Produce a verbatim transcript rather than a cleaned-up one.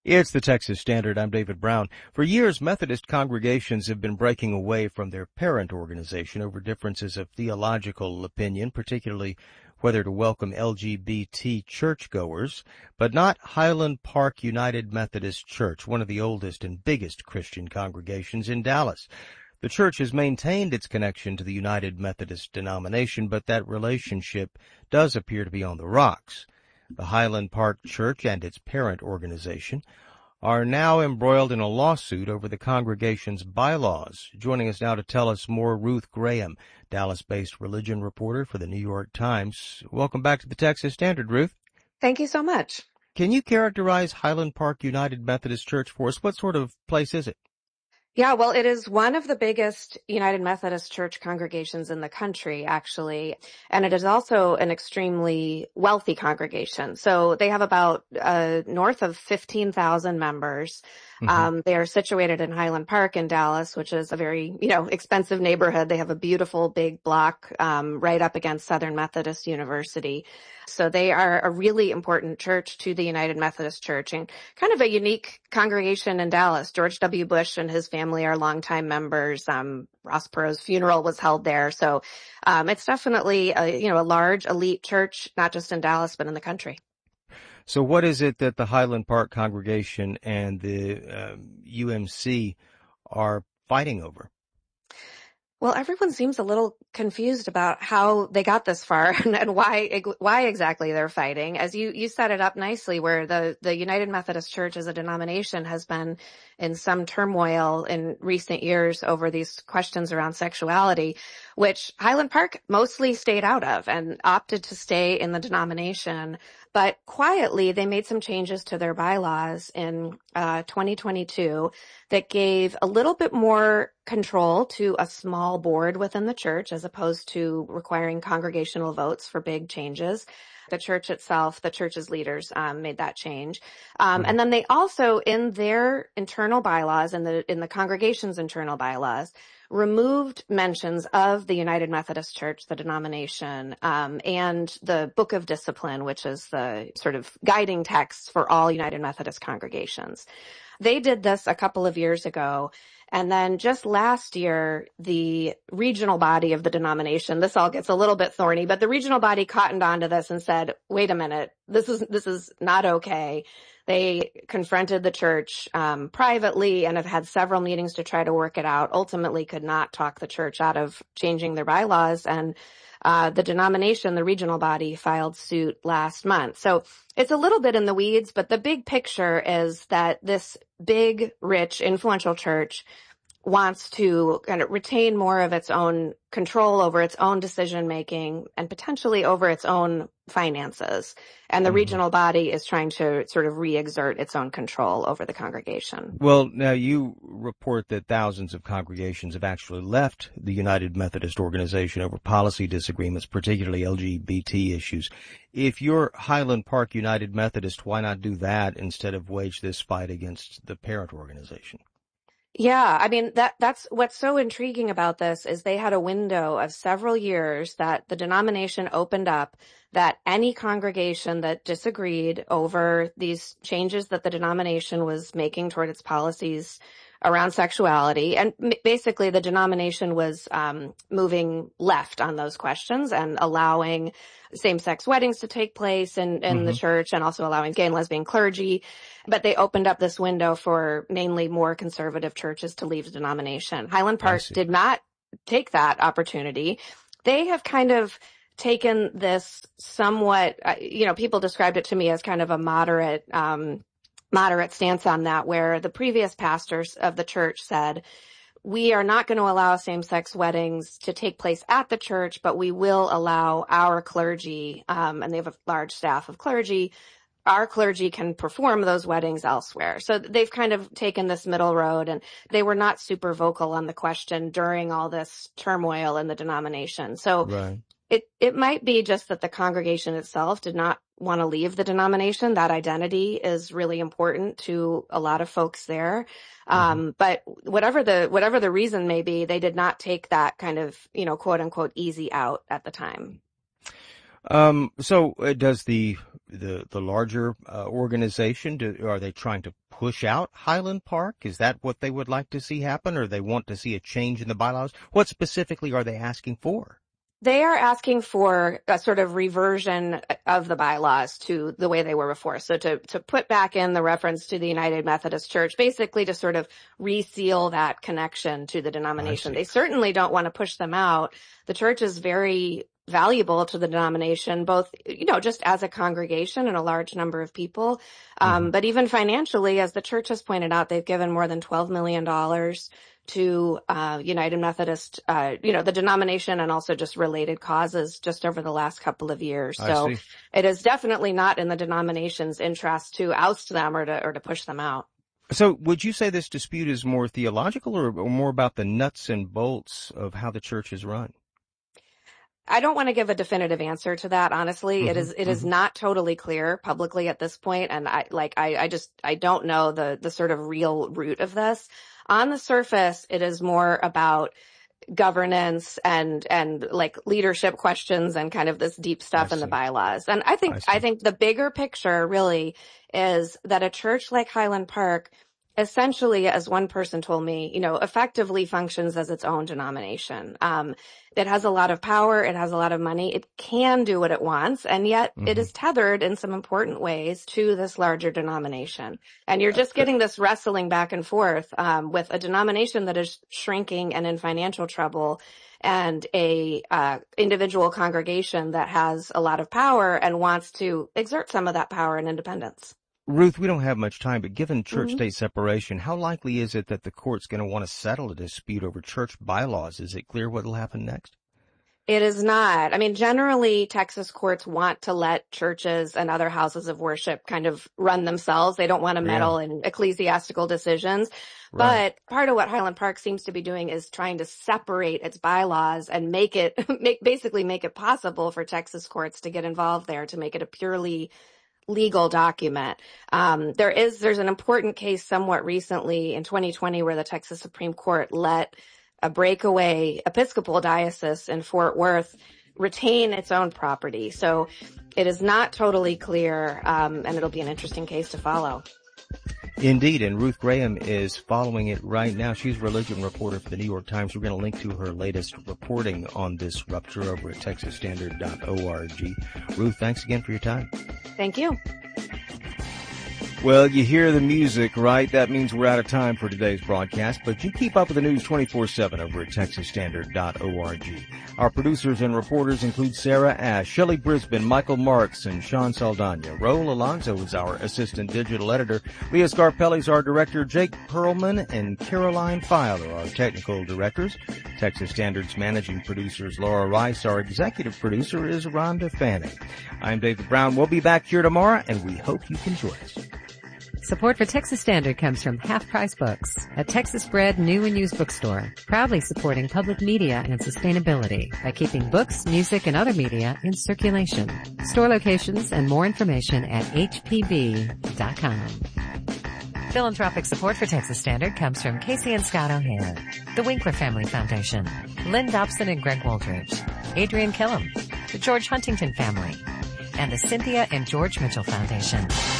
It's the Texas Standard. I'm David Brown. For years, Methodist congregations have been breaking away from their parent organization over differences of theological opinion, particularly whether to welcome L G B T churchgoers, but not Highland Park United Methodist Church, one of the oldest and biggest Christian congregations in Dallas. The church has maintained its connection to the United Methodist denomination, but that relationship does appear to be on the rocks. The Highland Park Church and its parent organization are now embroiled in a lawsuit over the congregation's bylaws. Joining us now to tell us more, Ruth Graham, Dallas-based religion reporter for the New York Times. Welcome back to the Texas Standard, Ruth. Thank you so much. Can you characterize Highland Park United Methodist Church for us? What sort of place is it? Yeah, well, it is one of the biggest United Methodist Church congregations in the country, actually. And it is also an extremely wealthy congregation. So they have about uh, north of fifteen thousand members. Mm-hmm. Um, they are situated in Highland Park in Dallas, which is a very, you know, expensive neighborhood. They have a beautiful big block um, right up against Southern Methodist University. So they are a really important church to the United Methodist Church and kind of a unique congregation in Dallas. George W. Bush and his family are longtime members. Um, Ross Perot's funeral was held there. So um, it's definitely a, you know, a large elite church, not just in Dallas, but in the country. So what is it that the Highland Park congregation and the um, U M C are fighting over? Well, everyone seems a little confused about how they got this far and, and why why exactly they're fighting. As you, you set it up nicely, where the, the United Methodist Church as a denomination has been in some turmoil in recent years over these questions around sexuality, which Highland Park mostly stayed out of and opted to stay in the denomination. But quietly, they made some changes to their bylaws in uh, twenty twenty-two that gave a little bit more control to a small board within the church, as opposed to requiring congregational votes for big changes. The church itself, the church's leaders, um, made that change. Um, mm-hmm. And then they also, in their internal bylaws, in the in the congregation's internal bylaws, removed mentions of the United Methodist Church, the denomination, um, and the Book of Discipline, which is the sort of guiding text for all United Methodist congregations. They did this a couple of years ago. And then just last year, the regional body of the denomination, this all gets a little bit thorny, but the regional body cottoned onto this and said, wait a minute, this is, this is not okay. They confronted the church um, privately and have had several meetings to try to work it out, ultimately could not talk the church out of changing their bylaws. And uh, the denomination, the regional body, filed suit last month. So it's a little bit in the weeds, but the big picture is that this big, rich, influential church wants to kind of retain more of its own control over its own decision making and potentially over its own finances. And the mm-hmm. regional body is trying to sort of re-exert its own control over the congregation. Well, now you report that thousands of congregations have actually left the United Methodist organization over policy disagreements, particularly L G B T issues. If you're Highland Park United Methodist, why not do that instead of wage this fight against the parent organization? Yeah, I mean, that that's what's so intriguing about this is they had a window of several years that the denomination opened up that any congregation that disagreed over these changes that the denomination was making toward its policies around sexuality, and basically the denomination was um moving left on those questions and allowing same-sex weddings to take place in, in mm-hmm. the church, and also allowing gay and lesbian clergy. But they opened up this window for mainly more conservative churches to leave the denomination. Highland Park did not take that opportunity. They have kind of taken this somewhat, you know, people described it to me as kind of a moderate, um, moderate stance on that, where the previous pastors of the church said, we are not going to allow same-sex weddings to take place at the church, but we will allow our clergy, um, and they have a large staff of clergy, our clergy can perform those weddings elsewhere. So they've kind of taken this middle road, and they were not super vocal on the question during all this turmoil in the denomination. So right. it, it might be just that the congregation itself did not want to leave the denomination. That identity is really important to a lot of folks there. Mm-hmm. Um, but whatever the, whatever the reason may be, they did not take that kind of, you know, quote unquote, easy out at the time. Um, so uh, does the the the larger uh, organization, do, are they trying to push out Highland Park? Is that what they would like to see happen, or they want to see a change in the bylaws? What specifically are they asking for? They are asking for a sort of reversion of the bylaws to the way they were before. So to, to put back in the reference to the United Methodist Church, basically to sort of reseal that connection to the denomination. They certainly don't want to push them out. The church is very valuable to the denomination, both, you know, just as a congregation and a large number of people. Um, mm-hmm. But even financially, as the church has pointed out, they've given more than twelve million dollars to uh United Methodist, uh you know, the denomination, and also just related causes just over the last couple of years. So it is definitely not in the denomination's interest to oust them or to or to push them out. So would you say this dispute is more theological or, or more about the nuts and bolts of how the church is run? I don't want to give a definitive answer to that, honestly. Mm-hmm, it is, it mm-hmm. is not totally clear publicly at this point. And I, like, I, I just, I don't know the, the sort of real root of this. On the surface, it is more about governance and, and like leadership questions and kind of this deep stuff in the bylaws. And I think, I, I think the bigger picture really is that a church like Highland Park essentially, as one person told me, you know, effectively functions as its own denomination. Um, it has a lot of power. It has a lot of money. It can do what it wants. And yet mm-hmm. it is tethered in some important ways to this larger denomination. And you're just getting this wrestling back and forth, um, with a denomination that is shrinking and in financial trouble, and a, uh, individual congregation that has a lot of power and wants to exert some of that power and independence. Ruth, we don't have much time, but given church-state mm-hmm. separation, how likely is it that the court's going to want to settle a dispute over church bylaws? Is it clear what will happen next? It is not. I mean, generally, Texas courts want to let churches and other houses of worship kind of run themselves. They don't want to meddle yeah. in ecclesiastical decisions. Right. But part of what Highland Park seems to be doing is trying to separate its bylaws and make it, make basically make it possible for Texas courts to get involved there, to make it a purely legal document. Um, there is, there's an important case somewhat recently in twenty twenty where the Texas Supreme Court let a breakaway Episcopal diocese in Fort Worth retain its own property. So it is not totally clear, um, and it'll be an interesting case to follow. Indeed, and Ruth Graham is following it right now. She's a religion reporter for the New York Times. We're going to link to her latest reporting on this rupture over at texas standard dot org. Ruth, thanks again for your time. Thank you. Well, you hear the music, right? That means we're out of time for today's broadcast, but you keep up with the news twenty-four seven over at texas standard dot org. Our producers and reporters include Sarah Ash, Shelley Brisbane, Michael Marks, and Sean Saldana. Raul Alonso is our assistant digital editor. Leah Scarpelli is our director. Jake Perlman and Caroline File are our technical directors. Texas Standard's managing producer is Laura Rice. Our executive producer is Rhonda Fanning. I'm David Brown. We'll be back here tomorrow, and we hope you can join us. Support for Texas Standard comes from Half Price Books, a Texas-bred new and used bookstore, proudly supporting public media and sustainability by keeping books, music, and other media in circulation. Store locations and more information at h p b dot com. Philanthropic support for Texas Standard comes from Casey and Scott O'Hare, the Winkler Family Foundation, Lynn Dobson and Greg Waldridge, Adrian Killam, the George Huntington Family, and the Cynthia and George Mitchell Foundation.